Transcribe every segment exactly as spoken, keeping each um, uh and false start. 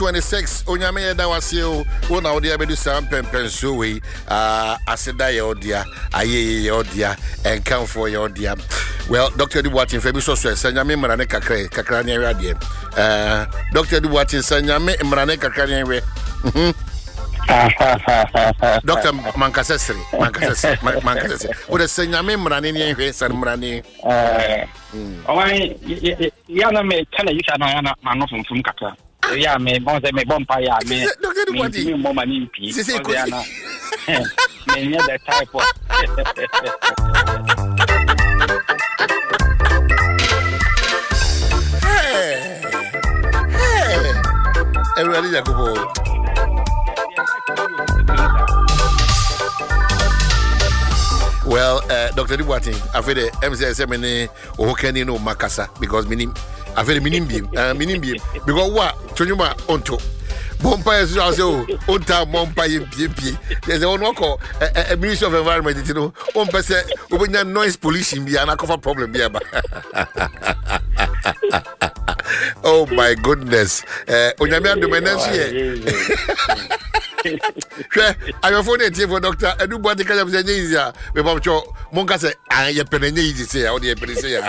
twenty-six onyame da waseo wona odia bedu sam pempenso we ah aseda ye odia aye ye odia enkanfo ye odia. Well, Doctor Dubois in Febi so so sanyame mrane kakra kakra ne ade eh Doctor Dubois sanyame mrane kakra ne we mhm Doctor Mankasesri Mankasesri Mankasesri o de sanyame mrane ne hwe san mrane eh o mai ya na me kana yisa na na ma no funfun kakra. Yeah, me bon say me bon pa ya me. Doctor Dubois me mo mani mpi. Si si ko na. Me nya the type of. Hey. Hey. Everybody Jacobo. Well, uh, Doctor Dubois, I feel the M C S M N O Kenny no Makasa because minim I feel the minim beam, uh, minim beam because what Tonyuma onto Bompa is also on time Bompa in P P. There's a one call a Ministry of Environment, you know, one person when your noise pollution be an cover problem. Oh my goodness. Uh, Onyamia Domenesi. I have phone for Doctor Edubati Kajab Zenizia. We have to Monka say, I am penny easy say, how do you say?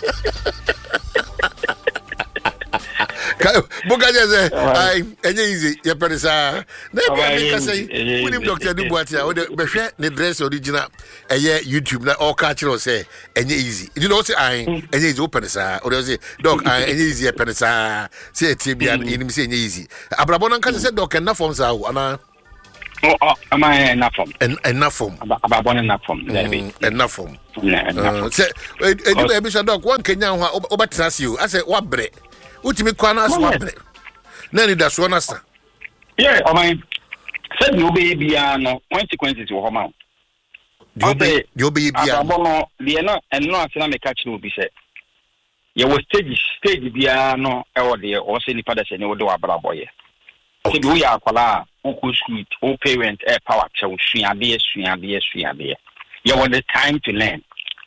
Monka say, I am easy, your penisa. Never say, when him Doctor Edubati, or the Beshe, the dress original, a year YouTube, all cultural say, and easy. You know, say, I am easy open, sir, or say, Doc, I am easy, a penisa, say, T B and him say easy. Abrabon can say, Doc, enough from Sao. Oh, oh, am I enough from? Enough from. About one enough from. Enough from. Say, Bishop Doc, one Kenyan over trust you. I said, what bread? Ultimate corners, what bread? Nanny, that's one answer. Yeah, oh, my. Said you baby, no consequences to home out. You'll be Abono, Liena, and no, I make catch will be said. You will stage, stage, piano, or the or any father, and you will do a braboy. Okay. We are Kola, Uncle Sweet, all parent, air power, so she are there, she are there, she are there. You want the time to learn.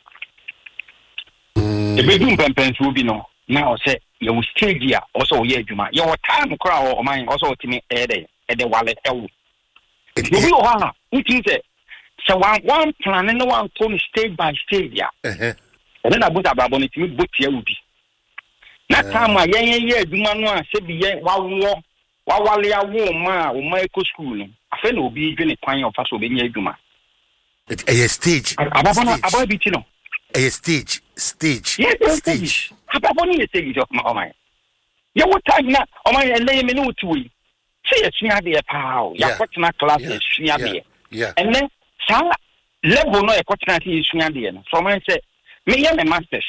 The baby pens will be no. Now say, you will stay here, also, yeah, Juma. Your time crowd or mine also to me, Eddie, at the wallet. You will have, which is it? So one plan and one tone stage by stage, yeah. And then I put a babon to me, but you will be. That time, my young year, Juma, said, yeah, wow. Wawale awo ma o ma eko school no afa na obi dwene kwan of aso be nya adwuma it a stage ababona aba bi ti no a stage stage yes, stage ababona ye stage of ma o ma ye what time na o ma ye lay me no tuwi say asua de pa o ya kwotena class asua de yeah and then sa level no e kwotena ti asua de no so man say me ye me masters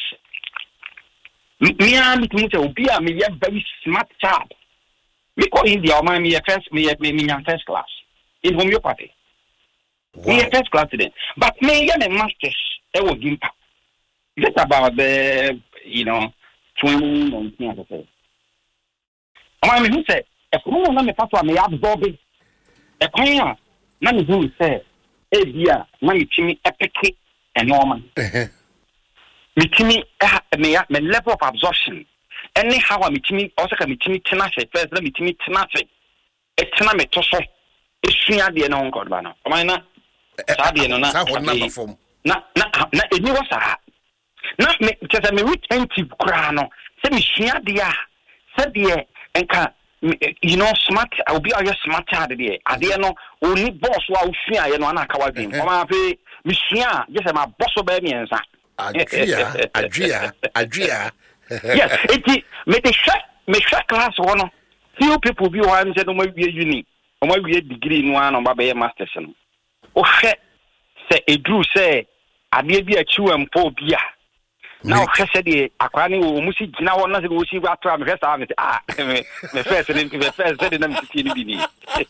me am to say obi a me ye very smart child. We call India, my me first me me first class in homeopathy. Wow. Me first class today, but me a masters. I will give just about the you know twenty nineteen. I mean, who said if no one me pass me absorb it. A plan, none who say, "Hey, dear, my chimney epic and normal." Me chimney me me level of absorption. Anyhow, I'm meeting also can meet me tonight. First, let me meet tonight. It's not me to say. It's she had the no God banner. Why not? Sadia no na. Na na na. It was a. Not me because I'm a retentive crano. Say me she had the. Said the and can you know smart. I will be all your smart child there. I dare no only boss who she I know na kawabim. Mama pe me she just my boss obey me and say. Adria, Adria, Adria. Yes, it is. Me the share, me share class one. Few people be one say no more be uni, no more be degree in one, no more be masters. O share say a drew say I be be a chew and po bia. Now she said the akwani wo musi gina won na se wo si wa to am first am ah me me first me first say na me ti ni bi ni.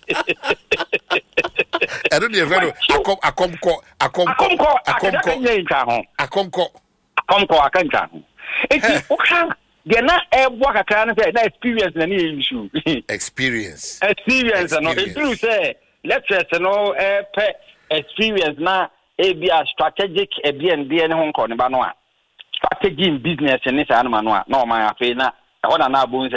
I don't even know. Akom akom ko akom ko akom ko akom ko akom ko akanka. It's okay. They're not a work a kind of experience any issue. Experience. Experience. And they do say, let's say, no experience now, a be a strategic, a B and B and Hong Kong, Banoa. Strategy in business and this animal, no, my affair. I want to know, say,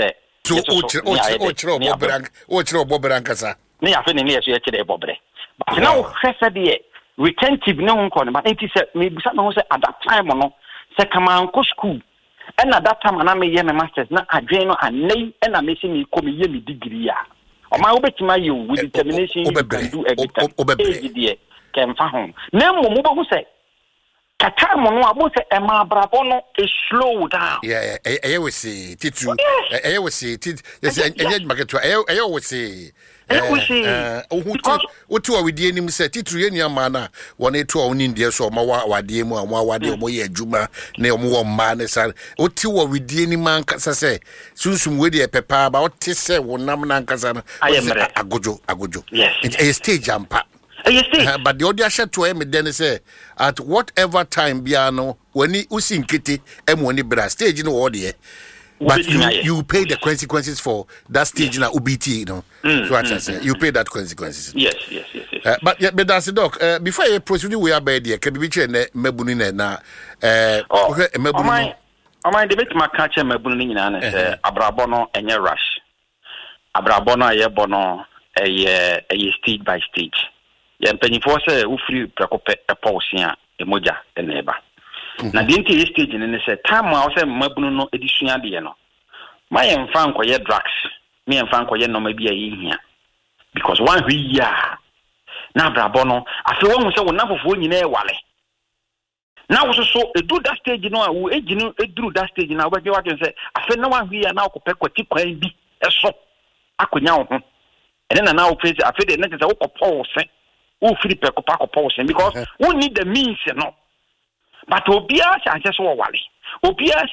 so o o chiro bobran o chiro bobran kasa ne ya fe ne ne so ye chire bobre but now hwese de retentive ne ho kono but it is me bisa me ho say at that time no say come on go school and at that time na me ye me masters na adwen no anei and na me see me come ye me degree a o ma obetima ye with determination you can do everything age de kem fa ho na mo mo bo say kata mo no abo say e ma brabo no e slow down yeah eh eh we see titu eh we see tit yes eh market eh eh we see eh otu o we nim say titu ye nia ma na wona etu o ni ndie so ma wade mu amwa wade mo ye adwuma na o mo ma ne sa otu o we die ni man kasa say sunsum we de pepa ba o te say wonam na nkasa na agojo agojo it a stage ampa. Uh, but the other share to him then say at whatever time biano when he usin kitty and when he bra stage no order but you, you pay the consequences for that stage na U B T you know mm, so what mm, I say mm, you pay that consequences yes yes yes, yes. Uh, but yeah, but that's the doc uh, before you proceed we are by there can be che na mabunu na na eh mabunu my my debate ma catch mabunu nyina na say abrabo no enye rush abrabo no aye bono eye eye stage by stage ya mpanyifo se ufiri prekope eposia emoja eneba na dinti stage ne se time a se mabunu no edisua de no ma ye mfa nkoye drugs me ye mfa nkoye no ma bia ye hia because one hwi ya na brabo no afi won se wona fofo nyina e wale na wo so edu that stage no a wo ejinu eduru that stage na wo be wa ken se afi na one hwi ya na okope kwati kwan bi eso akonya wo ho ene na na wo face afi de na se wo kopo se who free pekopa koposen because we need the means no but obia chances wo wale obia